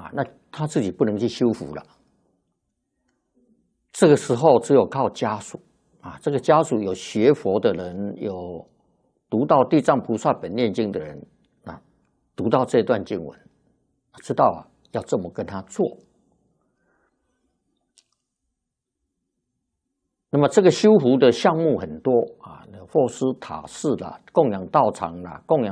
啊，那他自己不能去修福了。这个时候只有靠家属啊，这个家属有学佛的人，有读到《地藏菩萨本愿经》的人啊，读到这段经文，知道啊要这么跟他做。那么这个修福的项目很多啊，佛师塔寺啦，供养道场啦，供养